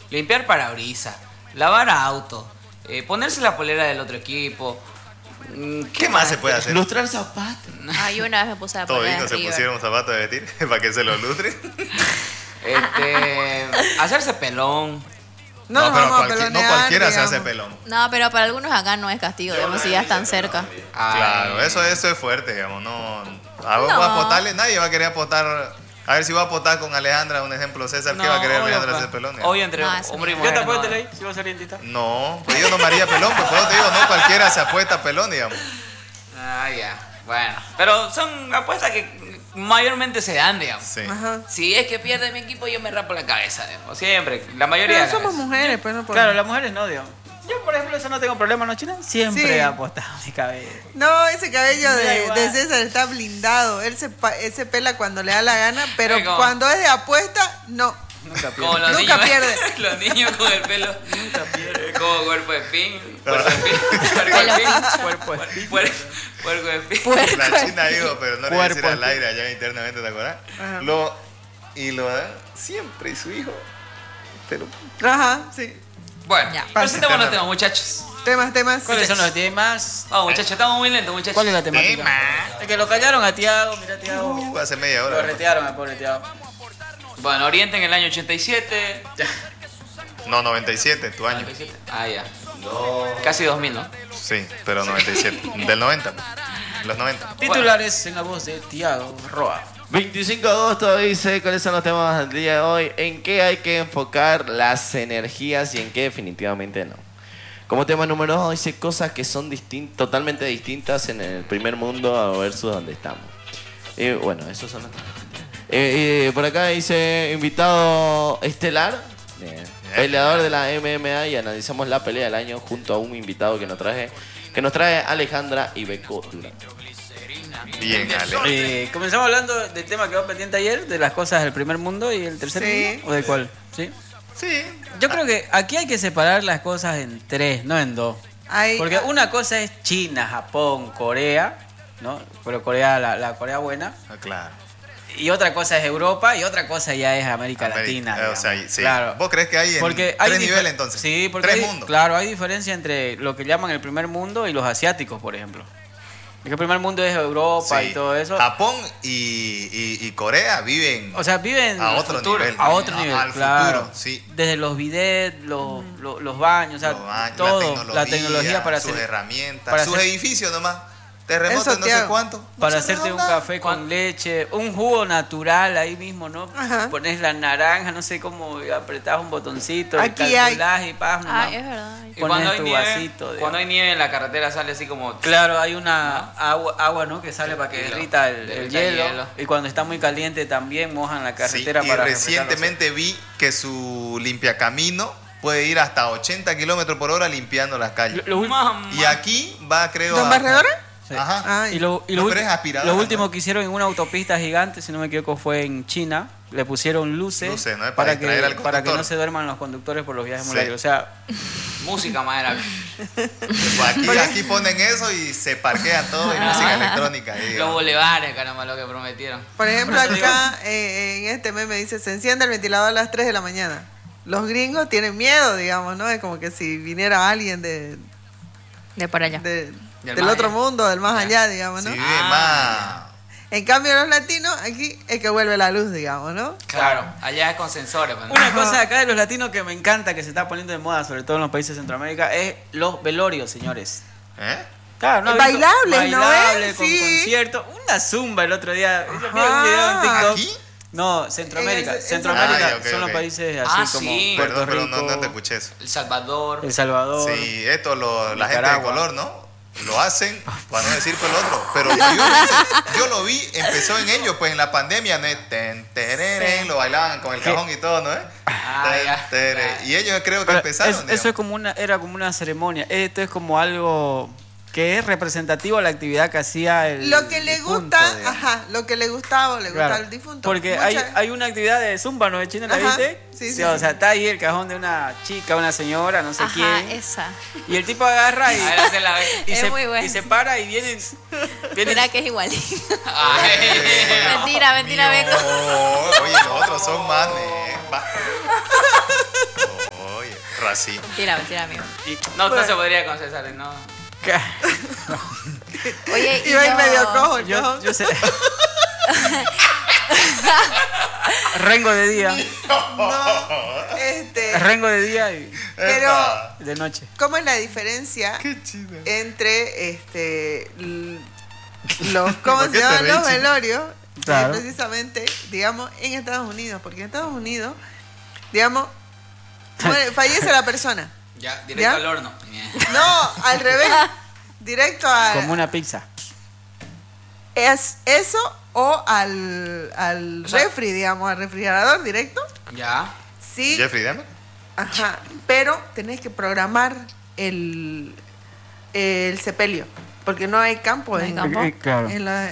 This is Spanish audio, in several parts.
limpiar parabrisas, lavar auto, ponerse la polera del otro equipo. ¿Qué más se puede hacer? Lustrar zapatos. Yo una vez me puse la polera Toditos de se River. pusieron zapatos de vestir para que se los lustren. Hacerse pelón. No nos vamos a no pelonear, cualquiera digamos. se hace pelón. No, pero para algunos acá no es castigo, digamos, si ya están cerca. Claro, eso es fuerte, digamos. No. Voy a apostarle, nadie va a querer apostar. A ver si va a apostar con Alejandra, un ejemplo, César, ¿qué va a querer Alejandra hacer pelón? Hoy entre eso hombre y no. mujer. ¿Ya te apuestas ahí? Si vas a orientita. No, pues yo no me haría pelón, pues por eso te digo, no cualquiera se apuesta a pelón, digamos. Ya. Bueno. Pero son apuestas que mayormente se dan, digamos. Sí. Ajá. Si es que pierde mi equipo, yo me rapo la cabeza, digamos. Siempre. La mayoría Pero de las somos veces. mujeres, pues no podemos. Claro, las mujeres no, digamos. Yo, por ejemplo, eso no tengo problema, ¿no, China? Siempre Sí. he apostado mi cabello. No, ese cabello Me da de igual. César está blindado. Él se pela cuando le da la gana, pero Ay, ¿cómo? cuando es de apuesta, no. Nunca Como pierdo. los Nunca niños, pierde. Los niños con el pelo. Nunca pierdo. Como cuerpo de pin. Puerco de pin. Puerco de pin. Cuerpo de pin. Puerco de pin. La China dijo, pero no le voy a decir Cuerpo. al aire allá internamente, ¿te acuerdas? Ajá. Lo dan siempre y su hijo. Pero Ajá, sí. Bueno, Ya. presentemos los temas, muchachos. Temas. ¿Cuáles son los temas? Vamos, muchachos, estamos muy lentos, muchachos. ¿Cuál es la temática? Es que lo callaron a Tiago, mira Tiago. hace media Lo hora. retearon al pobre Tiago. Bueno, Oriente en el año 87. No, 97, tu año. 97. Ya. Casi 2000, ¿no? Sí, pero 97. Del 90. Los 90. Titulares en la voz de Tiago Roa. 25 de agosto dice cuáles son los temas del día de hoy, en qué hay que enfocar las energías y en qué definitivamente no. Como tema número 2 dice cosas que son totalmente distintas en el primer mundo versus donde estamos. Bueno, esos son los temas. Por acá dice invitado estelar, peleador de la MMA, y analizamos la pelea del año junto a un invitado que nos trae Alejandra y Beco Durán. Bien, Ale. Comenzamos hablando del tema que quedó pendiente ayer, de las cosas del primer mundo y el tercer Sí. mundo. ¿O de cuál? ¿Sí? Sí. Yo creo que aquí hay que separar las cosas en tres, no en dos. Porque una cosa es China, Japón, Corea, ¿no? Pero Corea, la Corea buena. Claro. Y otra cosa es Europa y otra cosa ya es América Latina. O sea, digamos. sí. Claro. ¿Vos crees que hay Porque hay tres niveles entonces? Sí, porque tres hay, mundos. claro, hay diferencia entre lo que llaman el primer mundo y los asiáticos, por ejemplo. Es que el primer mundo es Europa Sí. y todo eso. Japón y Corea viven O sea, viven a otro futuro, nivel. a otro nivel, al claro. futuro, sí. Desde los bidets, los baños, o sea, Los baños, todo, la tecnología para sus hacer, herramientas, para sus hacer- edificios nomás. Terremotos, Eso, no sé Tiago. cuánto. para No se hacerte un nada. café con leche, un jugo natural ahí mismo, ¿no? Ajá. Pones la naranja, no sé cómo, apretás un botoncito, Aquí calculás y paz, Es verdad. Y cuando pones hay tu nieve, vasito. cuando digamos. hay nieve en la carretera sale así como... Claro, hay una agua, ¿no? Que sale para que Hilo. derrita el Derrita el hielo. hielo. Y cuando está muy caliente también mojan la Sí, carretera y para recientemente vi que su limpiacamino puede ir hasta 80 kilómetros por hora limpiando las calles. Mamá. Y aquí va, creo... ¿Don a- Barredora? Sí. Ajá. Ay. Y lo No, pero es aspiradora, lo último ¿no? que hicieron en una autopista gigante, si no me equivoco, fue en China. Le pusieron luces, Luces, ¿no? Para distraer al para que conductor. no se duerman los conductores por los viajes muy Sí. largos. O sea, Música, madera. Pues aquí ponen eso y se parquean todo y música electrónica. ahí, Los digamos. bulevares, caramba, lo que prometieron. Por ejemplo, acá en este meme dice, se enciende el ventilador a las 3 de la mañana. Los gringos tienen miedo, digamos, ¿no? Es como que si viniera alguien De para allá. Del del más otro allá. mundo, del más Ya. allá, digamos, Si ¿no? vive Ah, más... En cambio, los latinos, aquí es que vuelve la luz, digamos, ¿no? Claro, allá es con sensores. pues, ¿no? una cosa acá de los latinos que me encanta, que se está poniendo de moda, sobre todo en los países de Centroamérica, es los velorios, señores. ¿Eh? Claro, ¿no? Bailables, ¿no Bailables, es? con Sí. conciertos. Una zumba el otro día. Vi un video en TikTok. ¿Aquí? No, Centroamérica. En ese- Centroamérica Ah, ya, ok, son los ok. países así Ah, como sí. Puerto Perdón, pero Rico, no te escuché eso. El Salvador. El Salvador. Sí, esto la gente de Nicaragua. color, ¿no? Lo hacen, para no decir por el otro. Pero yo lo vi, empezó en ellos, pues en la pandemia, ¿no? Ten, tereren, lo bailaban con el cajón y todo, ¿no? Ah, ya. Tereren. Y ellos creo que Pero empezaron. eso digamos. es como era como una ceremonia. Esto es como algo que es representativo a la actividad que hacía el Lo que le difunto, gusta, digamos. ajá, lo que le gustaba o le gusta Claro. al difunto. Porque Mucha- hay una actividad de zumba, ¿no? De China, ¿la Ajá. viste? Sí, sí, O sí. sea, está ahí el cajón de una chica, una señora, no sé Ajá, quién. esa. Y el tipo agarra y, A ver, hace la vez. y, Es se, muy bueno. y se para y viene Mira que es igualito. Ay. Mentira, Beco. Oye, los otros son más. así. Mentira, amigo. No se podría con César, no. Oye, Iba a ir medio cojo el Yo cajón. sé. Rengo de día. Rengo de día y Pero, de noche. ¿cómo es la diferencia entre los, ¿cómo ¿Por se qué te llaman? reís, Los chico? velorios? Claro. Precisamente, digamos, en Estados Unidos. Porque en Estados Unidos, digamos, fallece la persona. Ya, directo ¿Ya? al horno. No, al revés. Directo al... Como una pizza. ¿Es eso o al refri, digamos, al refrigerador directo? Ya. Sí. Jeffrey Dahmer. Ajá. Pero tenés que programar el sepelio. Porque no hay campo, No hay en, campo. Claro.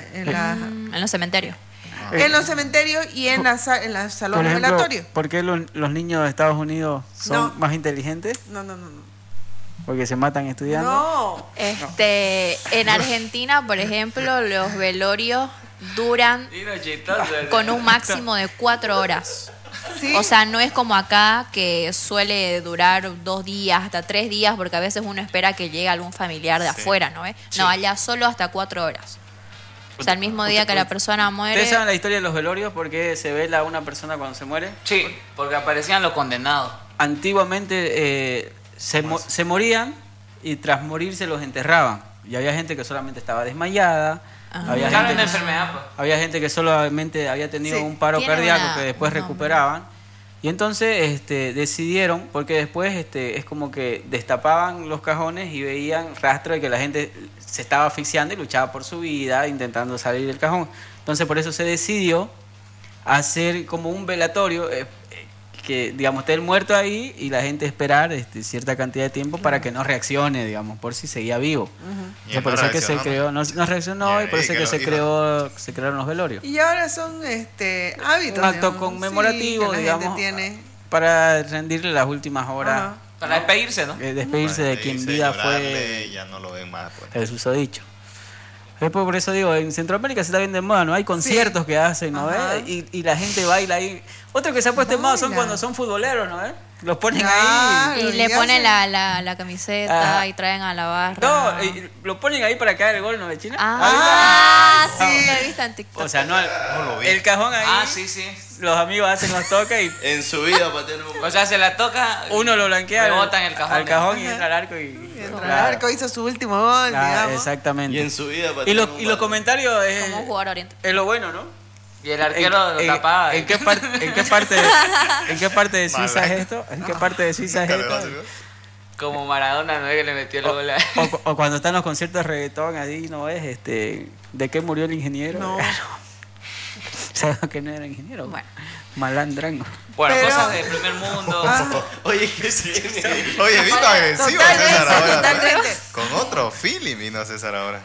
En los cementerios. en los cementerios y en los Por salones ejemplo, velatorios. ¿por qué los niños de Estados Unidos son No. más inteligentes? No. Porque se matan estudiando. No. En Argentina, por ejemplo, los velorios duran con un máximo de 4 horas. Sí. O sea, no es como acá que suele durar 2 días, hasta 3 días, porque a veces uno espera que llegue algún familiar de afuera, ¿no? No, allá solo hasta 4 horas. O sea, el mismo día que la persona muere. ¿Ustedes saben la historia de los velorios? ¿Por qué se vela a una persona cuando se muere? Sí, porque aparecían los condenados. Antiguamente se morían y tras morirse los enterraban. Y había gente que solamente estaba desmayada. Había Claro, gente una que- enfermedad, pues. Había gente que solamente había tenido Sí. un paro Tiene cardíaco que después un recuperaban. Y entonces decidieron, porque después es como que destapaban los cajones y veían rastro de que la gente se estaba asfixiando y luchaba por su vida, intentando salir del cajón. Entonces por eso se decidió hacer como un velatorio, que digamos esté el muerto ahí y la gente esperar cierta cantidad de tiempo para que no reaccione, digamos, por si seguía vivo. Y Entonces, él por no eso es que se reaccionó, creó, no reaccionó y por Y eso es que que se crearon los velorios. Y ahora son hábitos. Un acto digamos, conmemorativo, que la digamos, gente tiene. para rendirle las últimas horas, Ajá. Para despedirse, ¿no? despedirse de quien Irse, vida llorarle, fue ya no lo ven más, pues. el susodicho. Después por eso digo, en Centroamérica se está bien de moda, ¿no? Hay conciertos que hacen, ¿no? Ajá. Y la gente baila ahí. Otro que se ha puesto de moda son Baila. cuando son futboleros, ¿no? Los ponen Claro. ahí. Y le ya ponen sé. la camiseta Ah. y traen a la barra. No, lo ponen ahí para caer el gol, ¿no? De China. Sí, lo he visto en TikTok. O sea, no, No lo vi. el cajón ahí, Ah, sí, sí. los amigos hacen los toques y En su vida patearon un... O sea, se la toca. uno lo blanquea Rebota en el cajón. al cajón y entra al arco y Entra claro. al arco, hizo su último gol, Ah, digamos. exactamente. Y en su vida Y patearon los, un y los balón. comentarios Como un jugador oriente. es lo bueno, ¿no? Y el arquero lo tapaba. ¿En qué parte de Suiza es esto? ¿En qué parte de Suiza es Nunca le esto? pasó, ¿no? Como Maradona, ¿no? Que le metió el gol. O cuando están los conciertos de reggaetón ahí, ¿no ves? ¿De qué murió el ingeniero? No. ¿Sabes que no era ingeniero? Bueno. Malandrango. Bueno, Pero- cosas del primer mundo. Oye, ¿qué se viene? Oye, vino agresivo Totalmente, César ahora, ¿no? totalmente. Con otro feeling vino César ahora.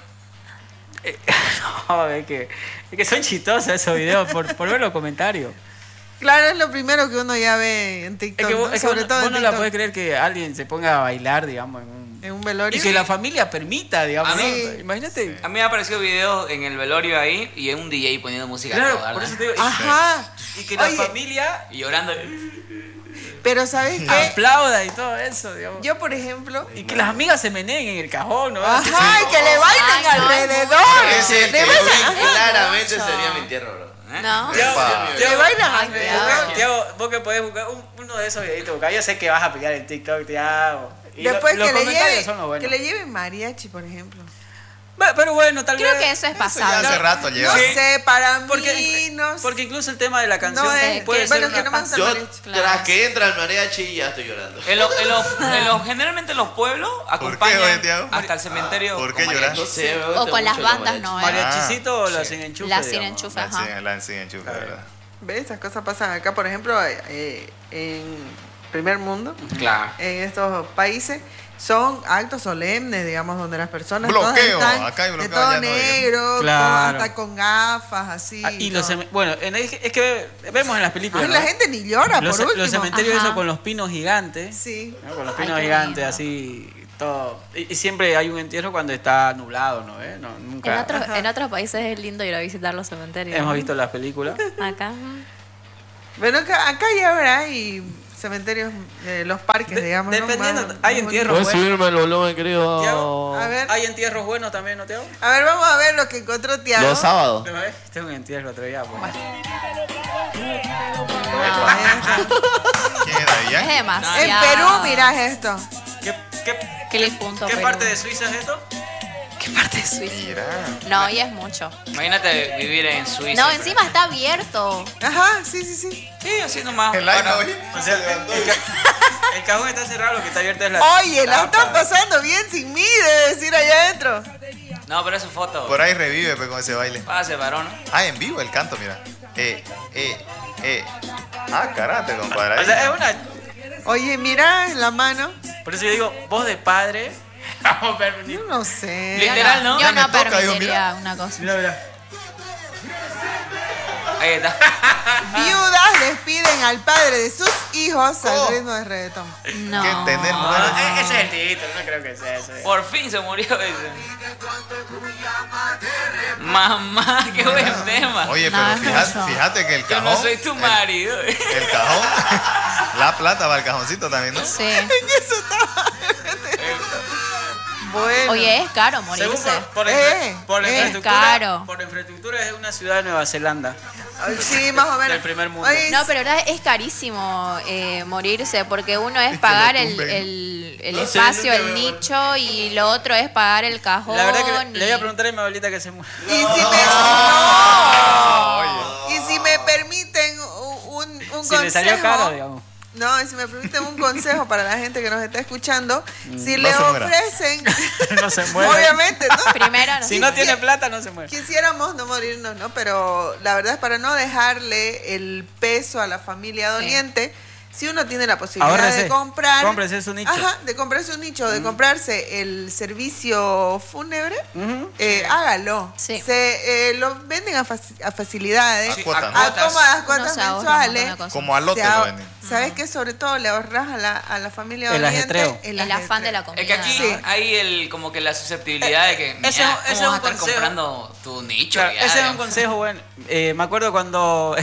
No, es que son chistosos esos videos por ver los comentarios. Claro, es lo primero que uno ya ve en TikTok. Es que, ¿no? es que Sobre vos, todo vos en no la TikTok. podés creer que alguien se ponga a bailar, digamos, En un velorio. y que la familia permita, digamos. A ¿no? mí- Imagínate. A mí me ha aparecido videos en el velorio ahí y es un DJ poniendo música a Claro, toda, por ¿no? eso te digo. Ajá. Y que la Oye, familia Y llorando. pero ¿sabes qué? aplauda y todo eso, digamos. Yo, por ejemplo... Y que las amigas se meneen en el cajón, ¿no? Ajá, y que le bailen Ay, no, alrededor. Ese Le que bailan, vi ajá. claramente sería mi entierro, bro. No. Epa. Le bailan Ay, alrededor. Tiago, vos que podés buscar uno de esos videitos, porque yo sé que vas a pillar en TikTok, Tiago. Y Después los que le, comentarios son los lleven, que buenos. le lleven mariachi, por ejemplo. Pero bueno, tal Creo vez. que eso es Ya pasable. hace rato No lleva. sé, para mí Porque, no sé. porque incluso el tema de la canción No es- puede que- ser bueno, una que no me gusta el Yo, mariachi. tras que entra el mariachi, ya estoy llorando. Generalmente los pueblos oye, acompañan Tiago? hasta el cementerio. ¿Por qué con llorar? mariachi. No sé, me O gusta con las mucho la bandas, ¿no? mariachicito o la sí. sin enchufe. La sin digamos. enchufe, ajá. La sin enchufe, ¿verdad? ¿Ves? Esas cosas pasan acá, por ejemplo, en primer mundo, Claro. en estos países. Son actos solemnes, digamos, donde las personas Bloqueo, todas están acá hay de bloqueo, todo allá no, negro, Claro. hasta con gafas, así. Ah, y todo. bueno, es que vemos en las películas. Ay, ¿no? la gente ni llora, los, por último. los cementerios Ajá. eso con los pinos gigantes. Sí. ¿no? Con los Ay, pinos qué gigantes, bonito. así, todo. Y siempre hay un entierro cuando está nublado, ¿no? No, nunca. En otros países es lindo ir a visitar los cementerios. Hemos visto las películas. Acá. Bueno, acá ya habrá y cementerios, los parques, digamos. Dependiendo, ¿no? hay entierros ¿Puedes buenos. subirme el volumen, querido? Tiago, A ver. ¿hay entierros buenos también, no, Tiago? A ver, vamos a ver lo que encontró Tiago. Los sábados. Tengo un entierro otro día, pues. ¿Quién era Es ella? En demasiado. Perú, mirás esto. Clip.Perú. ¿Qué parte de Suiza es esto? ¿Qué parte de Suiza? Mira. No, y es mucho. Imagínate vivir en Suiza. No, pero- encima está abierto. Ajá, sí. Sí, así nomás. El aire Bueno, hoy O se sea, levantó. el cajón está cerrado, lo que está abierto es la Oye, la tapa. están pasando bien sin mí, debe decir allá adentro. No, pero es su foto. Por ahí revive pues, con ese baile. Pase, varón, ¿no? Ah, en vivo el canto, mira. Ah, karate, compadre. O sea, es una... Oye, mira la mano. Por eso yo digo, voz de padre. Vamos a ver. Yo no sé. Literal, ¿no? Yo Ya me no toca, digo, permitiría una cosa. Mira. Ahí está. Viudas despiden al padre de sus hijos Oh. al ritmo de reggaetón. No. Que tener mujeres. Ese es el título, no creo que sea eso. Por fin se murió ese. Mamá, qué buen tema. Oye, No, pero es fíjate, mucho. fíjate que el Yo cajón. no soy tu marido. El cajón. La plata va al cajoncito también, ¿no? Sí. En eso estaba. Bueno. Oye, es caro Según morirse. por la es infraestructura, caro. por la infraestructura es una ciudad de Nueva Zelanda. Sí, más o menos. Del primer mundo. Oye, No, pero verdad es carísimo morirse porque uno es que pagar lo el tumben. No sé, espacio, nunca el me- nicho y lo otro es pagar el cajón. La verdad que y- le voy a preguntar a mi abuelita que se muere. y si me, no. Y si me permiten un Si consejo. le salió caro, digamos. No, y si me permiten un consejo para la gente que nos está escuchando, si No le se muera. ofrecen, No se muere. obviamente, ¿no? Primero no. Si no tiene plata, no se muere. Quisiéramos no morirnos, ¿no? Pero la verdad es para no dejarle el peso a la familia doliente. Si uno tiene la posibilidad Ahórrese. de comprar. Cómprese su nicho. Ajá, de comprarse un nicho, de comprarse el servicio fúnebre, Ujú. hágalo. Sí. Lo venden a facilidades, A cuotas, a ¿no? cómodas Uno cuotas se ahorra un montón de mensuales. cosas. Como a lote Se lo ahor- venden. ¿Sabes qué? Sobre todo le ahorras a la familia El doliente ajetreo. El afán de la comida. Es que aquí Sí. hay como que la susceptibilidad de que Ese- mira, ese ¿cómo es vas un a estar consejo. comprando tu nicho? Claro, ya, ese es un digamos? consejo bueno. Me acuerdo cuando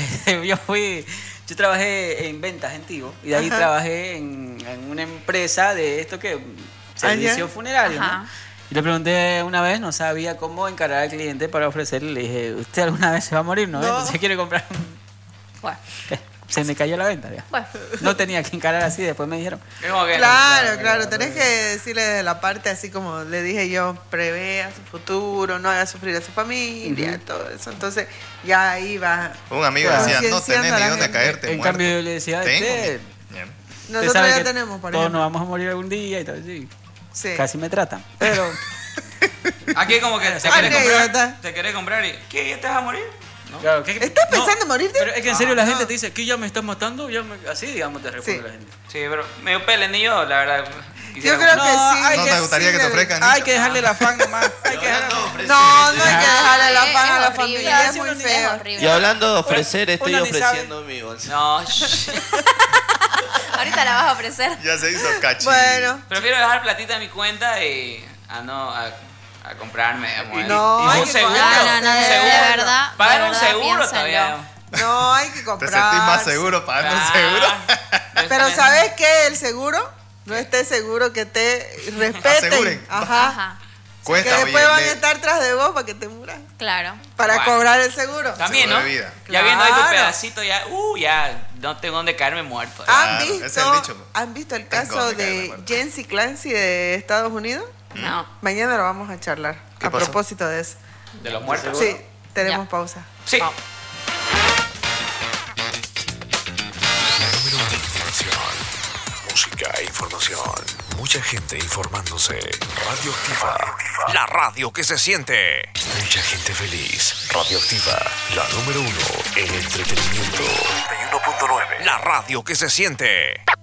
yo trabajé en ventas en Tigo y de ahí Ajá. trabajé en una empresa de esto que servicio ya. funerario, Ajá. ¿no? Y le pregunté una vez, no sabía cómo encarar al cliente para ofrecerle. Le dije, ¿usted alguna vez se va a morir? No, No. entonces quiere comprar. Bueno, Se me cayó la venta. Ya. bueno. No tenía que encarar así, después me dijeron. Es como que- Claro, tenés que decirle de la parte así como le dije yo, prevea su futuro, no haga sufrir a su familia, todo eso. Entonces ya ahí va. Un amigo Claro. decía, no Concienciando tenés a ni la dónde gente. caerte. En muerto. cambio yo le decía, Tengo, usted Bien. Nosotros sabe ya que tenemos, por todos ejemplo. nos vamos a morir algún día y tal, sí. Sí. Casi me tratan. Pero Aquí como que te querés Anécdota. comprar, te querés comprar y ¿qué? ¿Ya te vas a morir? claro, ¿Estás pensando en morirte? Pero es que en serio la Ah. gente te dice que ya me estás matando, así digamos te responde Sí. la gente. Sí, pero medio pelen ni yo, la verdad. Yo quisiera creo comprar. que No, sí. hay ¿No que- te gustaría sí, que te debe- ofrezcan Hay nicho? que dejarle la fan nomás. Hay que dejarle No, no hay que dejarle la Sí, pan a es la horrible. familia, es Sí, muy uno ni- feo. Es horrible. Y hablando de ofrecer, estoy Uno ni sabe. ofreciendo mi bolsa. No, shh. Ahorita la vas a ofrecer. Ya se hizo cachi. Bueno, Prefiero dejar platita en mi cuenta y a comprarme, digamos, No, hay un que seguro. comprar. No, un de seguro. verdad, Pagar de un verdad, seguro piénsenlo. todavía. no hay que Te comprar. sentís más seguro pagando un seguro. Pero ¿sabes qué? El seguro no esté seguro que te respeten. Aseguren. Ajá. Ajá. Cuesta, Que después oye, van a estar tras de vos para que te muras. Claro. Para Bueno. cobrar el seguro. También, Seguro ¿no? de vida. Ya viendo ahí tu Claro. pedacito, ya no tengo dónde caerme muerto. Claro, ese es el dicho. ¿Han visto el Tengo caso que caerme de muerto. Jency Clancy de Estados Unidos? No. Mañana lo vamos a charlar. ¿Qué A pasó? propósito de eso. De los muertos. Sí, tenemos Ya. pausa. Sí. Número 1 de información. Música e información. Mucha gente informándose. Radioactiva. La radio que se siente. Mucha gente feliz. Radioactiva. La número 1 en entretenimiento. 91.9. La radio que se siente.